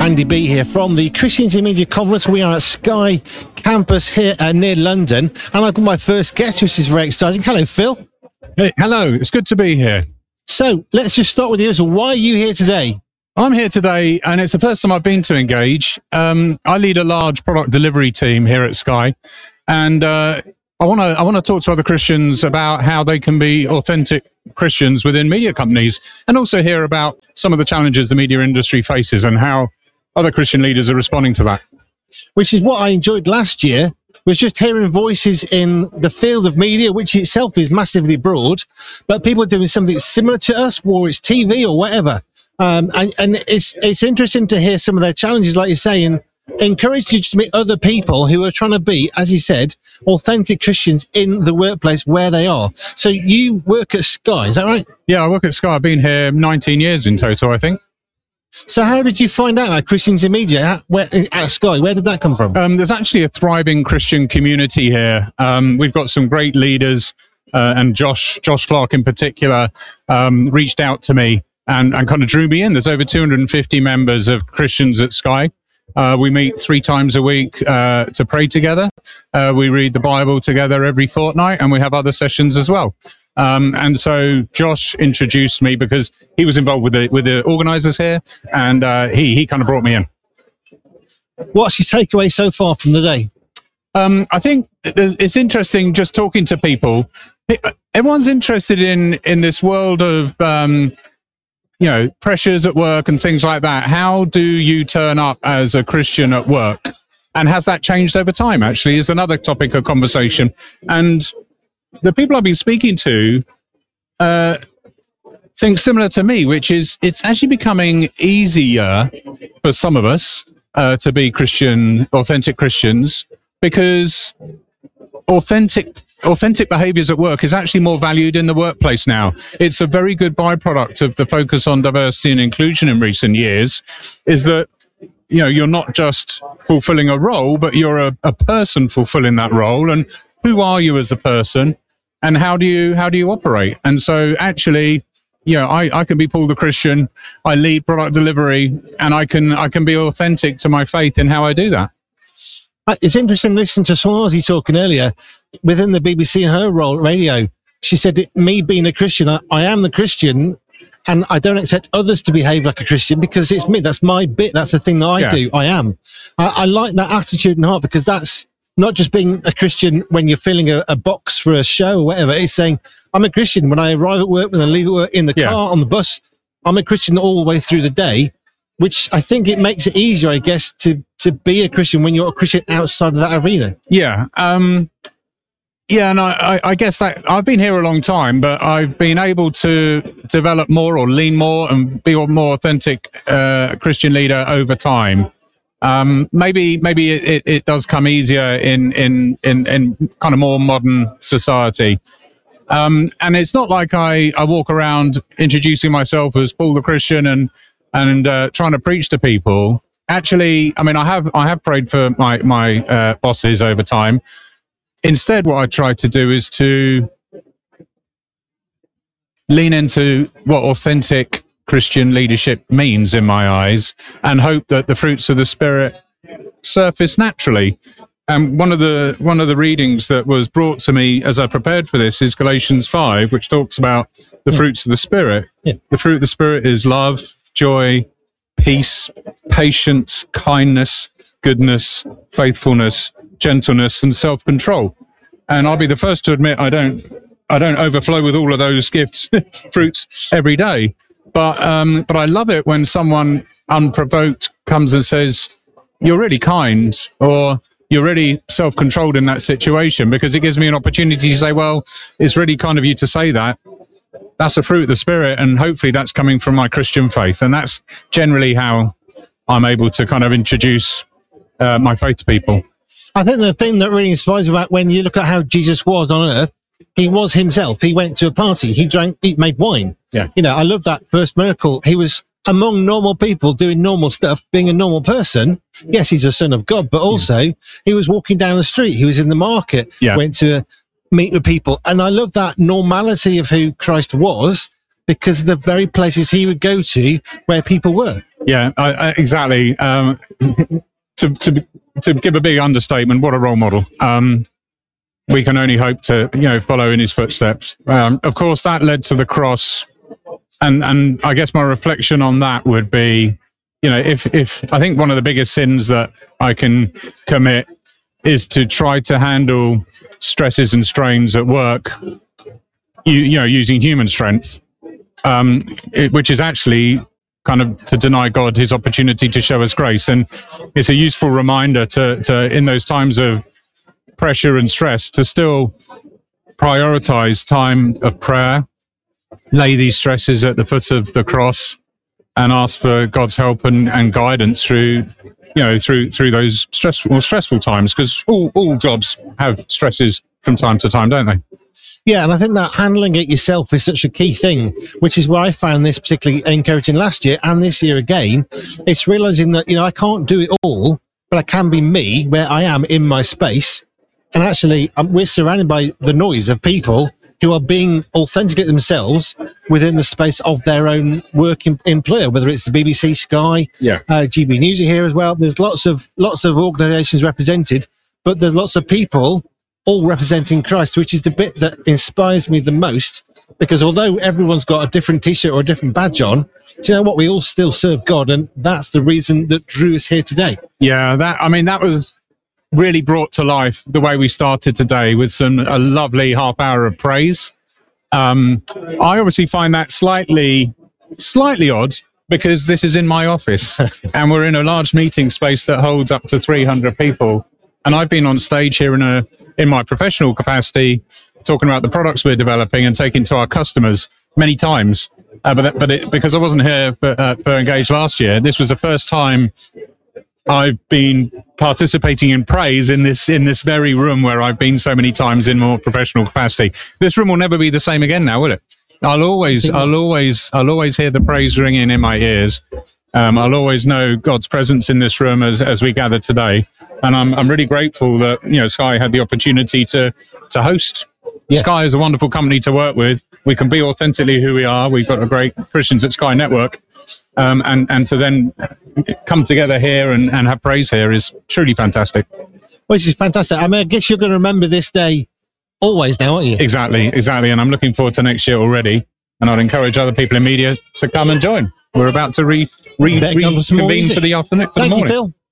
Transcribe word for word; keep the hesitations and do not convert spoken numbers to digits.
Andy B here from the Christians in Media Conference. We are at Sky Campus here uh, near London, and I've got my first guest, which is very exciting. Hello, Phil. Hey, hello. It's good to be here. So let's just start with you. So why are you here today? I'm here today, and it's the first time I've been to Engage. Um, I lead a large product delivery team here at Sky, and uh, I want to I want to talk to other Christians about how they can be authentic Christians within media companies, and also hear about some of the challenges the media industry faces and how other Christian leaders are responding to that. Which is what I enjoyed last year, was just hearing voices in the field of media, which itself is massively broad, but people are doing something similar to us, or it's T V or whatever. Um, and, and it's it's interesting to hear some of their challenges, like you say, and encourage you to meet other people who are trying to be, as you said, authentic Christians in the workplace where they are. So you work at Sky, is that right? Yeah, I work at Sky. I've been here nineteen years in total, I think. So how did you find out about Christians in Media where, at Sky? Where did that come from? Um, there's actually a thriving Christian community here. Um, we've got some great leaders, uh, and Josh, Josh Clark in particular, um, reached out to me and, and kind of drew me in. There's over two hundred fifty members of Christians at Sky. Uh, we meet three times a week uh, to pray together. Uh, we read the Bible together every fortnight, and we have other sessions as well. Um, and so Josh introduced me because he was involved with the with the organisers here, and uh, he he kind of brought me in. What's your takeaway so far from the day? Um, I think it's interesting just talking to people. Everyone's interested in in this world of um, you know, pressures at work and things like that. How do you turn up as a Christian at work? And has that changed over time, actually, is another topic of conversation. And the people I've been speaking to uh, think similar to me, which is it's actually becoming easier for some of us uh, to be Christian, authentic Christians, because authentic authentic behaviors at work is actually more valued in the workplace now. It's a very good byproduct of the focus on diversity and inclusion in recent years, is that, you know, you're not just fulfilling a role, but you're a, a person fulfilling that role. And who are you as a person, and how do you how do you operate? And so actually, you know, I, I can be Paul the Christian, I lead product delivery, and I can I can be authentic to my faith in how I do that. It's interesting listening to Swazi talking earlier within the B B C and her role at radio. She said, me being a Christian, I, I am the Christian, and I don't expect others to behave like a Christian because it's me. That's my bit. That's the thing that I yeah. do. I am. I, I like that attitude and heart, because that's not just being a Christian when you're filling a, a box for a show or whatever. It's saying, I'm a Christian when I arrive at work, when I leave at work, in the yeah. car, on the bus. I'm a Christian all the way through the day, which I think it makes it easier, I guess, to, to be a Christian when you're a Christian outside of that arena. Yeah. Um, yeah. And I, I guess that I've been here a long time, but I've been able to develop more or lean more and be a more authentic uh, Christian leader over time. Um, maybe maybe it, it, it does come easier in, in, in, in kind of more modern society. Um, and it's not like I, I walk around introducing myself as Paul the Christian and and uh, trying to preach to people. Actually, I mean, I have I have prayed for my, my uh, bosses over time. Instead, what I try to do is to lean into what authentic Christian leadership means in my eyes, and hope that the fruits of the Spirit surface naturally. And one of the one of the readings that was brought to me as I prepared for this is Galatians five, which talks about the yeah. fruits of the Spirit. Yeah. The fruit of the Spirit is love, joy, peace, patience, kindness, goodness, faithfulness, gentleness, and self-control. And I'll be the first to admit I don't I don't overflow with all of those gifts, fruits every day. But um, but I love it when someone unprovoked comes and says, "You're really kind," or "You're really self-controlled in that situation," because it gives me an opportunity to say, "Well, it's really kind of you to say that. That's a fruit of the Spirit, and hopefully that's coming from my Christian faith." And that's generally how I'm able to kind of introduce uh, my faith to people. I think the thing that really inspires about when you look at how Jesus was on earth, he was himself. He went to a party. He drank, he made wine. Yeah. You know, I love that first miracle. He was among normal people doing normal stuff, being a normal person. Yes, he's a son of God, but also yeah. he was walking down the street. He was in the market, yeah. went to meet with people. And I love that normality of who Christ was, because the very places he would go to where people were. Yeah, I, I, exactly. Um, to, to, to give a big understatement, what a role model. Um, we can only hope to, you know, follow in his footsteps. Um, of course, that led to the cross. And, and I guess my reflection on that would be, you know, if, if I think one of the biggest sins that I can commit is to try to handle stresses and strains at work, you, you know, using human strength, um, it, which is actually kind of to deny God his opportunity to show us grace. And it's a useful reminder to, to in those times of pressure and stress, to still prioritize time of prayer, lay these stresses at the foot of the cross, and ask for God's help and, and guidance through, you know, through through those stressful stressful times, because all, all jobs have stresses from time to time, don't they? Yeah, and I think that handling it yourself is such a key thing, which is why I found this particularly encouraging last year and this year again. It's realizing that, you know, I can't do it all, but I can be me where I am in my space. And actually, um, we're surrounded by the noise of people who are being authentically themselves within the space of their own work em- employer, whether it's the B B C, Sky, yeah. uh, G B News are here as well. There's lots of lots of organisations represented, but there's lots of people all representing Christ, which is the bit that inspires me the most. Because although everyone's got a different T-shirt or a different badge on, do you know what? We all still serve God, and that's the reason that drew us here today. Yeah, that I mean, that was really brought to life the way we started today with some a lovely half hour of praise. Um, I obviously find that slightly, slightly odd because this is in my office and we're in a large meeting space that holds up to three hundred people. And I've been on stage here in a in my professional capacity, talking about the products we're developing and taking to our customers many times. Uh, but that, but it, because I wasn't here for, uh, for Engage last year, this was the first time I've been participating in praise in this in this very room where I've been so many times in more professional capacity. This room will never be the same again now, will it? I'll always, I'll always, I'll always hear the praise ringing in my ears. Um, I'll always know God's presence in this room as, as we gather today, and I'm I'm really grateful that, you know, Sky had the opportunity to to host. Yeah. Sky is a wonderful company to work with. We can be authentically who we are. We've got a great Christians at Sky network, um, and and to then come together here and, and have praise here is truly fantastic. Which is fantastic. I mean, I guess you're going to remember this day always now, aren't you? Exactly, exactly. And I'm looking forward to next year already. And I'd encourage other people in media to come and join. We're about to re, re, reconvene for the afternoon. For Thank the morning. you, Phil.